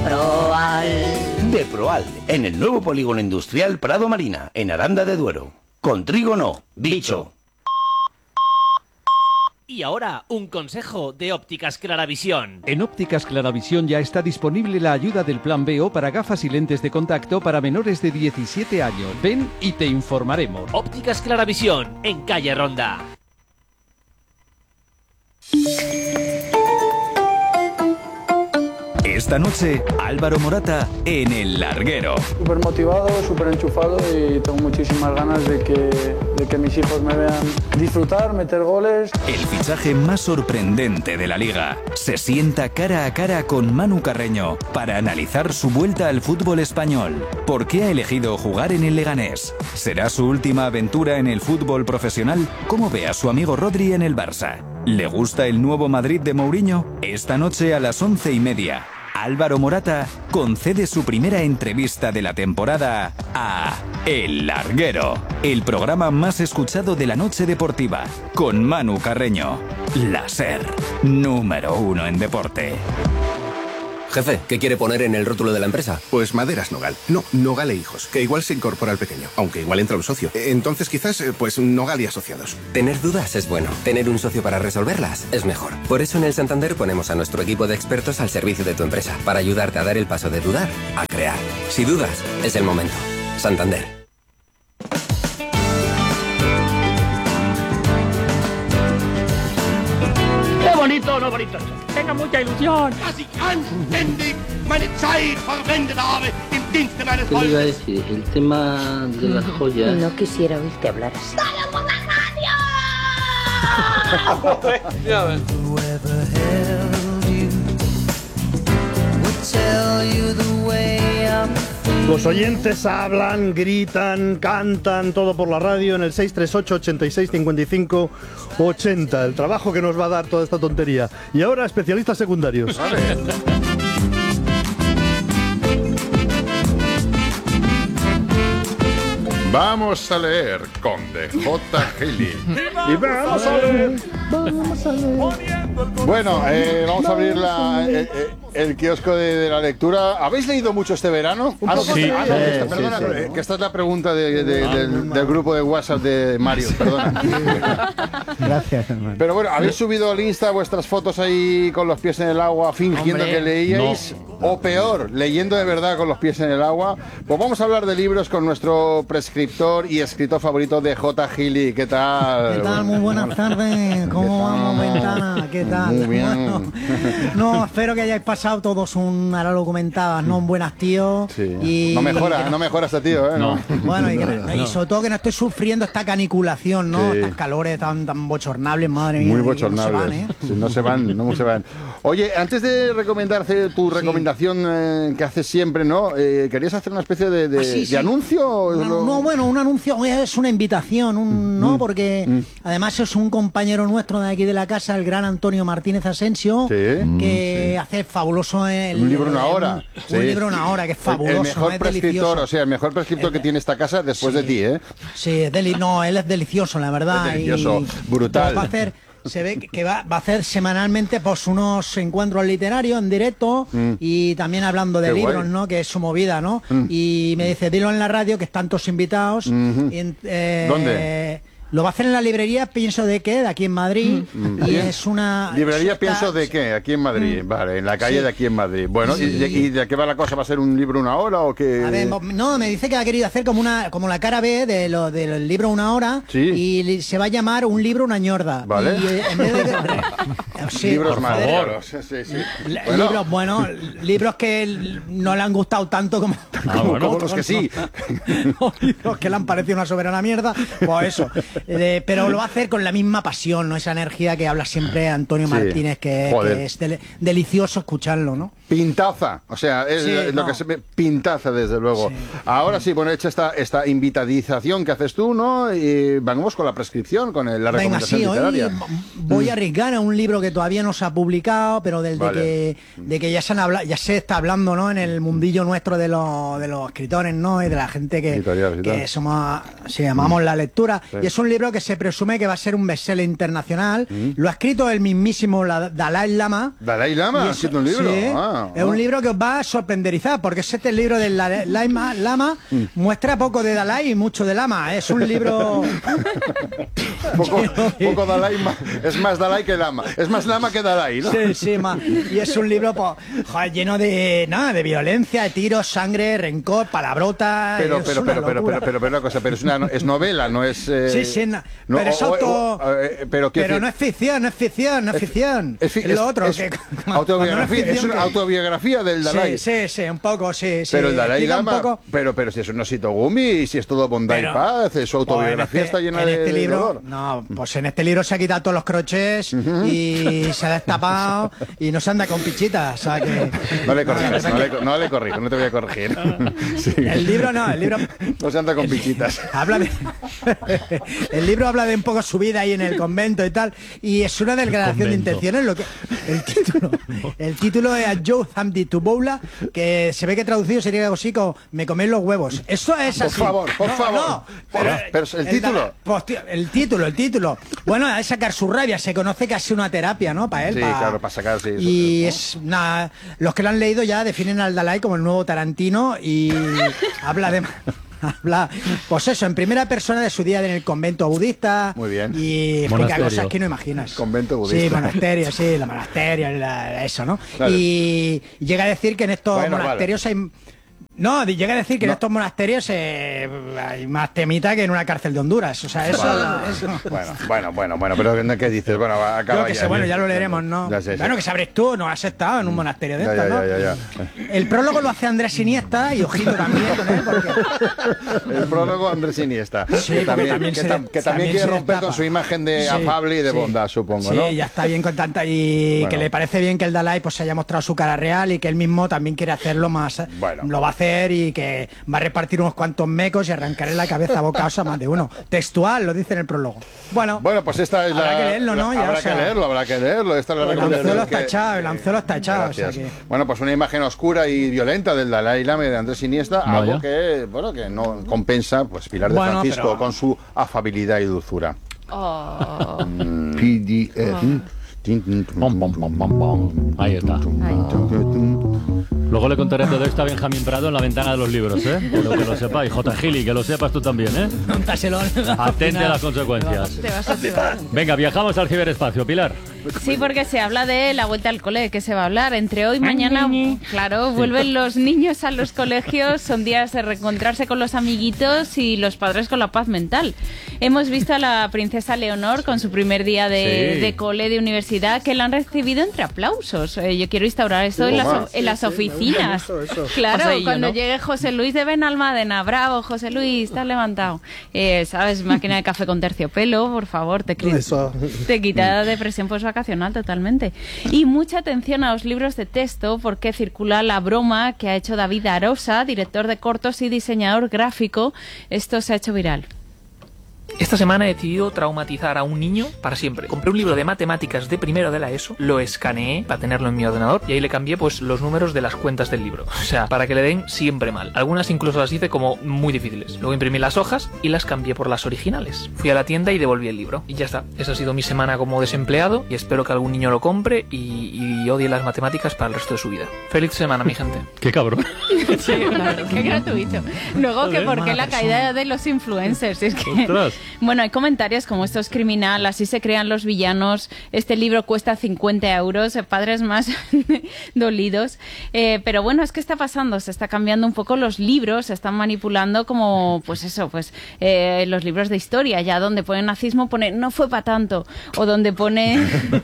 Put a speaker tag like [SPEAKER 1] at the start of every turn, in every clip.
[SPEAKER 1] Deproal.
[SPEAKER 2] Deproal, en el nuevo polígono industrial Prado Marina, en Aranda de Duero. Con trigo no, bicho.
[SPEAKER 3] Y ahora, un consejo de Ópticas Claravisión.
[SPEAKER 4] En Ópticas Claravisión ya está disponible la ayuda del Plan BO para gafas y lentes de contacto para menores de 17 años. Ven y te informaremos.
[SPEAKER 3] Ópticas Claravisión, en calle Ronda.
[SPEAKER 5] Esta noche, Álvaro Morata en El Larguero.
[SPEAKER 6] Súper motivado, súper enchufado y tengo muchísimas ganas de que mis hijos me vean disfrutar, meter goles.
[SPEAKER 5] El fichaje más sorprendente de la Liga. Se sienta cara a cara con Manu Carreño para analizar su vuelta al fútbol español. ¿Por qué ha elegido jugar en el Leganés? ¿Será su última aventura en el fútbol profesional? ¿Cómo ve a su amigo Rodri en el Barça? ¿Le gusta el nuevo Madrid de Mourinho? Esta noche a las 11:30. Álvaro Morata concede su primera entrevista de la temporada a El Larguero, el programa más escuchado de la noche deportiva, con Manu Carreño. La SER, número 1 en deporte.
[SPEAKER 7] Jefe, ¿qué quiere poner en el rótulo de la empresa?
[SPEAKER 8] Pues Maderas Nogal. No, Nogal e Hijos, que igual se incorpora al pequeño, aunque igual entra un socio. Entonces quizás, pues Nogal y Asociados.
[SPEAKER 7] Tener dudas es bueno. Tener un socio para resolverlas es mejor. Por eso en el Santander ponemos a nuestro equipo de expertos al servicio de tu empresa, para ayudarte a dar el paso de dudar a crear. Si dudas, es el momento. Santander.
[SPEAKER 9] ¡Qué bonito, no bonito! Tenga mucha ilusión.
[SPEAKER 10] ¿Qué le iba a decir? El tema de las joyas.
[SPEAKER 1] No quisiera oírte hablar así.
[SPEAKER 9] ¡Dale por la
[SPEAKER 11] Los oyentes hablan, gritan, cantan, todo por la radio en el 638 86 55 80. El trabajo que nos va a dar toda esta tontería. Y ahora, especialistas secundarios.
[SPEAKER 12] Vamos a leer con DJ Gili.
[SPEAKER 11] Y vamos a leer.
[SPEAKER 13] Bueno, vamos a abrir el kiosco de la lectura. ¿Habéis leído mucho este verano?
[SPEAKER 11] Sí.
[SPEAKER 13] Perdona, que esta es la pregunta del grupo de WhatsApp de Mario. Perdona.
[SPEAKER 14] Gracias, hermano.
[SPEAKER 13] Pero bueno, ¿habéis subido al Insta vuestras fotos ahí con los pies en el agua fingiendo que leíais? No. O peor, leyendo de verdad con los pies en el agua. Pues vamos a hablar de libros con nuestro prescriptor y escritor favorito de J. Gili. ¿Qué tal?
[SPEAKER 14] ¿Qué tal? Muy buenas tardes. ¿Cómo vamos, Ventana? ¿Qué tal?
[SPEAKER 13] Muy bien.
[SPEAKER 14] Bueno, no, espero que hayáis pasado todos ahora lo comentabas, ¿no? Un buen hastío.
[SPEAKER 13] Sí.
[SPEAKER 14] Y
[SPEAKER 13] no mejora este tío, ¿eh? No.
[SPEAKER 14] Bueno, y sobre todo que no estoy sufriendo esta caniculación, ¿no?
[SPEAKER 13] Sí.
[SPEAKER 14] Estas calores tan bochornables, madre mía.
[SPEAKER 13] Muy bochornables. No se van. Oye, antes de recomendarte tu recomendación que haces siempre, ¿no? ¿Querías hacer una especie de anuncio?
[SPEAKER 14] Un anuncio es una invitación, ¿no? Porque además es un compañero nuestro de aquí de la casa, el gran Antonio Martínez Asensio, que hace fabuloso
[SPEAKER 13] un libro una hora.
[SPEAKER 14] Un libro una hora, que es fabuloso.
[SPEAKER 13] El mejor prescriptor,
[SPEAKER 14] delicioso.
[SPEAKER 13] o sea, el mejor prescriptor que tiene esta casa después de ti, ¿eh?
[SPEAKER 14] Sí, él es delicioso, la verdad.
[SPEAKER 13] Es delicioso, brutal.
[SPEAKER 14] Se ve que va a hacer semanalmente pues unos encuentros literarios en directo y también hablando de libros, guay, ¿no? Que es su movida, ¿no? Y me dice, dilo en la radio, que están todos invitados.
[SPEAKER 13] ¿Dónde?
[SPEAKER 14] Lo va a hacer en la librería Pienso de qué, de aquí en Madrid. Y es una...
[SPEAKER 13] ¿Librería Pienso de qué? Aquí en Madrid. Vale, en la calle de aquí en Madrid. Bueno, ¿y de qué va la cosa? ¿Va a ser un libro una hora o qué?
[SPEAKER 14] A ver, no, me dice que ha querido hacer como la cara B del libro una hora.
[SPEAKER 13] Sí.
[SPEAKER 14] Y se va a llamar un libro una ñorda.
[SPEAKER 13] Vale.
[SPEAKER 14] Y en vez de... sí,
[SPEAKER 13] libros más.
[SPEAKER 14] Libros, libros que no le han gustado tanto como
[SPEAKER 13] los que sí.
[SPEAKER 14] Libros que le han parecido una soberana mierda. Pues eso. Pero lo va a hacer con la misma pasión, ¿no? Esa energía que habla siempre Antonio Martínez, que es delicioso escucharlo, ¿no?
[SPEAKER 13] Pintaza, o sea, es lo que se ve, pintaza desde luego. Sí. Ahora sí, bueno, hecha esta invitadización que haces tú, ¿no? Y vamos con la prescripción, con la recomendación literaria.
[SPEAKER 14] Voy a arriesgar a un libro que todavía no se ha publicado, pero de que ya se está hablando, ¿no? En el mundillo nuestro de los escritores, ¿no? Y de la gente que somos, si amamos la lectura. Sí. Y es un libro que se presume que va a ser un bestseller internacional. Lo ha escrito el mismísimo Dalai Lama.
[SPEAKER 13] ¿Dalai Lama ha escrito un libro?
[SPEAKER 14] Sí, es un libro que os va a sorprenderizar, porque el libro del Lama muestra poco de Dalai y mucho de Lama. Es un libro...
[SPEAKER 13] poco Dalai, es más Dalai que Lama. Es más Lama que Dalai, ¿no?
[SPEAKER 14] Sí, más. Y es un libro lleno de violencia, de tiros, sangre, rencor, palabrotas.
[SPEAKER 13] Pero una cosa, pero es novela, no es...
[SPEAKER 14] Sí, no, pero es pero no es ficción, no es ficción. Es lo otro.
[SPEAKER 13] Es una autobiografía del Dalai.
[SPEAKER 14] Sí, un poco, sí.
[SPEAKER 13] Pero el Dalai Lama, pero si es un osito gumi y si es todo bondad y paz, su autobiografía está llena de
[SPEAKER 14] libro,
[SPEAKER 13] dolor.
[SPEAKER 14] No, pues en este libro se ha quitado todos los crochets y se ha destapado y no se anda con pichitas, o sea que...
[SPEAKER 13] No le corrijo, no te voy a corregir.
[SPEAKER 14] Sí. El libro no
[SPEAKER 13] se anda con pichitas.
[SPEAKER 14] El libro habla de un poco su vida ahí en el convento y tal, y es una declaración de intenciones. El título es A Joe Hamdi Tuboula, que se ve que traducido sería algo así como me coméis los huevos. Eso es así.
[SPEAKER 13] Por favor. Pero el título.
[SPEAKER 14] El título. Bueno, es sacar su rabia. Se conoce casi una terapia, ¿no? Para él.
[SPEAKER 13] Sí, claro, para sacar. Sí,
[SPEAKER 14] y es nada. Los que lo han leído ya definen al Dalai como el nuevo Tarantino y habla, pues eso, en primera persona de su día en el convento budista.
[SPEAKER 13] Muy bien.
[SPEAKER 14] Y explica cosas que no imaginas.
[SPEAKER 13] Convento budista.
[SPEAKER 14] Sí, la monasterio, eso, ¿no? Claro. Y llega a decir que en estos monasterios hay... No, llega a decir que en estos monasterios hay más temita que en una cárcel de Honduras. O sea, eso...
[SPEAKER 13] Bueno, pero ¿qué dices? Bueno, acaba ya.
[SPEAKER 14] Bueno, ya lo leeremos, ¿no? Bueno, que sabres tú, no has estado en un monasterio de estos, ¿no?
[SPEAKER 13] Ya.
[SPEAKER 14] El prólogo lo hace Andrés Iniesta y ojito también con él, porque...
[SPEAKER 13] El prólogo Andrés Iniesta.
[SPEAKER 14] Sí,
[SPEAKER 13] que también quiere romper con su imagen de afable y de bondad, supongo, ¿no?
[SPEAKER 14] Sí, ya está bien con tanta... Y que le parece bien que el Dalai pues se haya mostrado su cara real y que él mismo también quiere hacerlo más... Lo va a hacer y que va a repartir unos cuantos mecos y arrancarle la cabeza a bocaos a más de uno. Textual, lo dice en el prólogo. Bueno,
[SPEAKER 13] pues esta es
[SPEAKER 14] habrá que leerlo, ¿no?
[SPEAKER 13] Habrá que leerlo. Esta es la recomendación.
[SPEAKER 14] El anzuelo está echado. O sea que...
[SPEAKER 13] Bueno, pues una imagen oscura y violenta del Dalai Lama de Andrés Iniesta, algo que no compensa, pues Pilar de Francisco con su afabilidad y dulzura.
[SPEAKER 15] Ahí está. Luego le contaré todo esto a Benjamín Prado en la ventana de los libros, ¿eh? Pero que lo sepáis. J. Gili, que lo sepas tú también, ¿eh? Atente a las consecuencias.
[SPEAKER 16] Te vas a llevar.
[SPEAKER 15] Venga, viajamos al ciberespacio, Pilar.
[SPEAKER 16] Sí, porque se habla de la vuelta al cole, que se va a hablar entre hoy y mañana. Claro, vuelven los niños a los colegios, son días de reencontrarse con los amiguitos y los padres con la paz mental. Hemos visto a la princesa Leonor con su primer día de cole, de universidad, que la han recibido entre aplausos. Yo quiero instaurar eso en las oficinas.
[SPEAKER 11] Eso.
[SPEAKER 16] Claro,
[SPEAKER 15] Paseillo,
[SPEAKER 16] cuando
[SPEAKER 15] ¿no?
[SPEAKER 16] llegue José Luis de Benalmádena, bravo, José Luis, te has levantado. ¿Sabes? Máquina de café con terciopelo, por favor, te quita depresión vacacional totalmente. Y mucha atención a los libros de texto, porque circula la broma que ha hecho David Arosa, director de cortos y diseñador gráfico. Esto se ha hecho viral.
[SPEAKER 17] Esta semana he decidido traumatizar a un niño para siempre. Compré un libro de matemáticas de primero de la ESO, lo escaneé para tenerlo en mi ordenador y ahí le cambié pues los números de las cuentas del libro. O sea, para que le den siempre mal. Algunas incluso las hice como muy difíciles. Luego imprimí las hojas y las cambié por las originales. Fui a la tienda y devolví el libro. Y ya está. Esa ha sido mi semana como desempleado y espero que algún niño lo compre y odie las matemáticas para el resto de su vida. Feliz semana, mi gente.
[SPEAKER 15] Qué cabrón.
[SPEAKER 16] Sí, claro, qué gratuito. Luego que por qué la caída de los influencers. Es que...
[SPEAKER 15] Ostras.
[SPEAKER 16] Bueno, hay comentarios como esto es criminal, así se crean los villanos, este libro cuesta 50 euros, padres más dolidos. Pero bueno, es que está pasando, se está cambiando un poco los libros, se están manipulando como, pues eso, los libros de historia, ya donde pone nazismo, pone no fue para tanto, o donde pone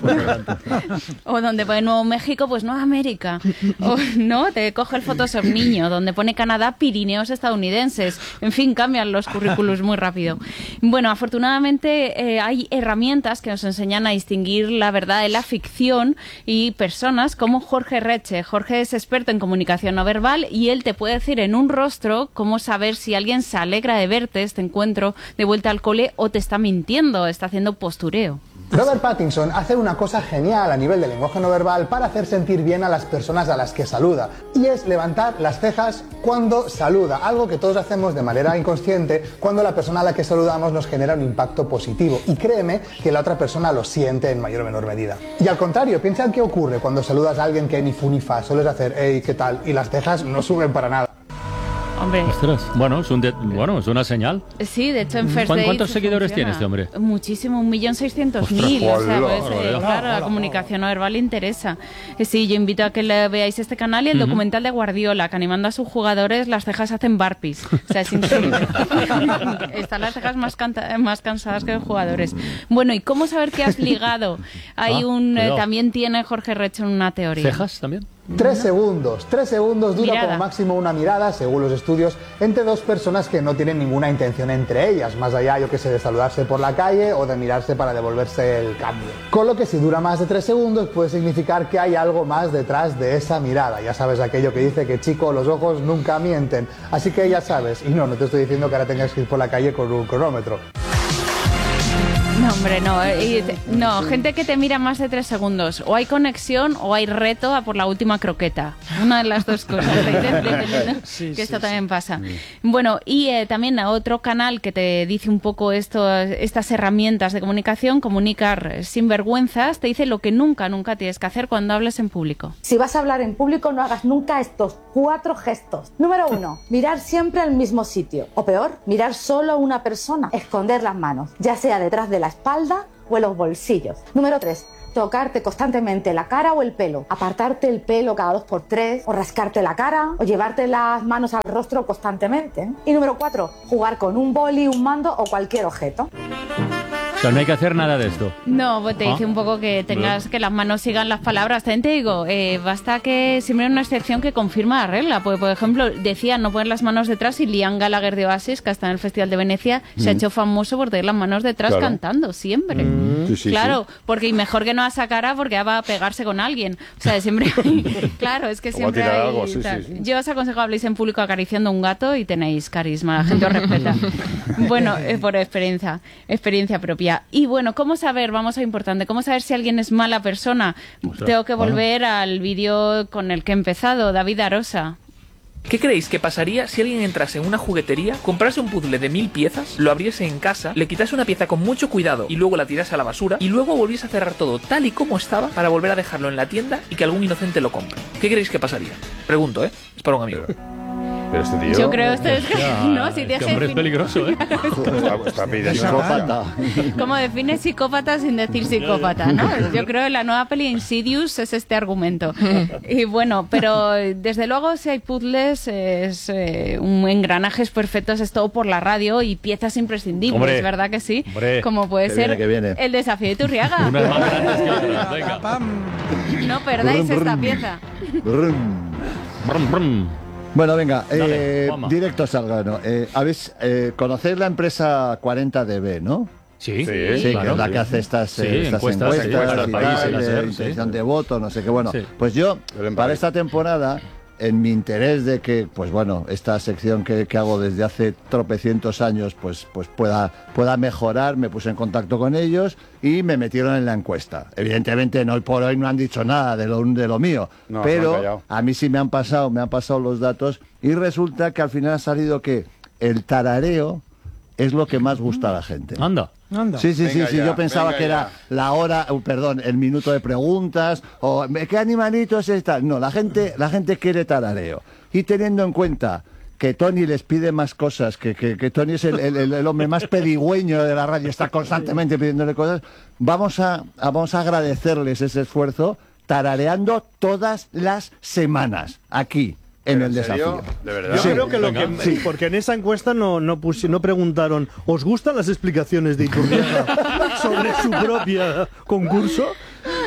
[SPEAKER 16] Nuevo México, pues no América, o no, te coge el Photoshop niño, donde pone Canadá, Pirineos estadounidenses, en fin, cambian los currículos muy rápido. Bueno, afortunadamente hay herramientas que nos enseñan a distinguir la verdad de la ficción y personas como Jorge Reche. Jorge es experto en comunicación no verbal y él te puede decir en un rostro cómo saber si alguien se alegra de verte este encuentro de vuelta al cole o te está mintiendo, está haciendo postureo.
[SPEAKER 18] Robert Pattinson hace una cosa genial a nivel de lenguaje no verbal para hacer sentir bien a las personas a las que saluda, y es levantar las cejas cuando saluda, algo que todos hacemos de manera inconsciente cuando la persona a la que saludamos nos genera un impacto positivo, y créeme que la otra persona lo siente en mayor o menor medida. Y al contrario, piensa en qué ocurre cuando saludas a alguien que ni fu ni fa, sueles hacer hey, ¿qué tal? Y las cejas no suben para nada.
[SPEAKER 16] Hombre.
[SPEAKER 15] Ostras, bueno, es una señal.
[SPEAKER 16] Sí, de hecho en First Dates
[SPEAKER 15] ¿Cuántos seguidores
[SPEAKER 16] funciona.
[SPEAKER 15] tiene este hombre?
[SPEAKER 16] Muchísimo, 1.600.000. O sea, pues, claro, la comunicación no verbal interesa. Sí, yo invito a que veáis este canal y el documental de Guardiola, que animando a sus jugadores las cejas hacen burpees. O sea, es increíble. Están las cejas más cansadas que los jugadores. Bueno, ¿y cómo saber que has ligado? Hay también tiene Jorge Recho una teoría.
[SPEAKER 15] ¿Cejas también?
[SPEAKER 18] 3 segundos dura
[SPEAKER 16] Mirada.
[SPEAKER 18] como máximo una mirada, según los estudios, entre dos personas que no tienen ninguna intención entre ellas, más allá, yo que sé, de saludarse por la calle o de mirarse para devolverse el cambio. Con lo que si dura más de 3 segundos puede significar que hay algo más detrás de esa mirada. Ya sabes aquello que dice que, chico, los ojos nunca mienten. Así que ya sabes, y no te estoy diciendo que ahora tengas que ir por la calle con un cronómetro.
[SPEAKER 16] No, hombre, no. No, gente que te mira más de 3 segundos. O hay conexión o hay reto a por la última croqueta. Una de las dos cosas. Que esto también pasa. Bueno, y también a otro canal que te dice un poco estas herramientas de comunicación, Comunicar sin vergüenzas, te dice lo que nunca tienes que hacer cuando hables en público.
[SPEAKER 19] Si vas a hablar en público, no hagas nunca estos 4 gestos. Número 1, mirar siempre al mismo sitio. O peor, mirar solo a una persona. Esconder las manos, ya sea detrás de la espalda o en los bolsillos. Número 3, tocarte constantemente la cara o el pelo, apartarte el pelo cada 2 por 3, o rascarte la cara, o llevarte las manos al rostro constantemente. Y número 4, jugar con un boli, un mando o cualquier objeto.
[SPEAKER 15] O sea, no hay que hacer nada de esto.
[SPEAKER 16] No, pues te dice un poco que tengas que las manos sigan las palabras. También te digo, basta que siempre hay una excepción que confirma la regla. Porque, por ejemplo, decía no poner las manos detrás y Liam Gallagher de Oasis, que está en el Festival de Venecia, se ha hecho famoso por tener las manos detrás cantando siempre. Claro, porque y mejor que no a esa cara porque va a pegarse con alguien. O sea, siempre claro, es que siempre hay
[SPEAKER 12] algo,
[SPEAKER 16] Yo os aconsejo habléis en público acariciando un gato y tenéis carisma, la gente os respeta. Bueno, por experiencia propia. Y bueno, ¿cómo saber? Vamos a lo importante. ¿Cómo saber si alguien es mala persona? Tengo que volver al vídeo con el que he empezado, David Arosa.
[SPEAKER 17] ¿Qué creéis que pasaría si alguien entrase en una juguetería, comprase un puzzle de 1000 piezas, lo abriese en casa, le quitase una pieza con mucho cuidado y luego la tirase a la basura y luego volviese a cerrar todo tal y como estaba para volver a dejarlo en la tienda y que algún inocente lo compre? ¿Qué creéis que pasaría? Pregunto, ¿eh? Es para un amigo.
[SPEAKER 12] Pero este tío...
[SPEAKER 16] Yo creo esto es que... No, si te
[SPEAKER 15] este hombre es peligroso, ¿eh?
[SPEAKER 12] Está pidiendo psicópata.
[SPEAKER 16] ¿Cómo defines psicópata sin decir psicópata, no? Yo creo que la nueva peli Insidious es este argumento. Y bueno, pero desde luego si hay puzzles, engranajes perfectos, es todo por la radio y piezas imprescindibles,
[SPEAKER 15] hombre,
[SPEAKER 16] ¿verdad que sí?
[SPEAKER 15] Hombre,
[SPEAKER 16] como puede ser el desafío de Iturriaga.
[SPEAKER 15] Unas más grandes que otras, venga.
[SPEAKER 16] No perdáis esta pieza.
[SPEAKER 15] Brum, brum.
[SPEAKER 20] Bueno, venga,
[SPEAKER 15] Dale,
[SPEAKER 20] directos al grano. ¿Conocéis la empresa 40DB, no?
[SPEAKER 15] Sí,
[SPEAKER 20] claro, que es la que hace estas encuestas y tal, de intención de voto, no sé qué. Bueno, pues yo, para esta temporada, en mi interés de que, pues bueno, esta sección que hago desde hace tropecientos años, pues pueda mejorar, me puse en contacto con ellos y me metieron en la encuesta. Evidentemente, hoy por hoy no han dicho nada de lo mío,
[SPEAKER 13] No,
[SPEAKER 20] pero a mí sí me han pasado los datos y resulta que al final ha salido que el tarareo es lo que más gusta a la gente.
[SPEAKER 15] Anda.
[SPEAKER 20] Sí, yo pensaba que era la hora, el minuto de preguntas, o ¿qué animalitos está? No, la gente quiere tarareo. Y teniendo en cuenta que Tony les pide más cosas, que Tony es el hombre más pedigüeño de la radio, está constantemente pidiéndole cosas, vamos a agradecerles ese esfuerzo tarareando todas las semanas, aquí. En el desafío.
[SPEAKER 12] ¿De verdad?
[SPEAKER 11] Yo creo que porque en esa encuesta no preguntaron ¿os gustan las explicaciones de Iturriaga sobre su propio concurso?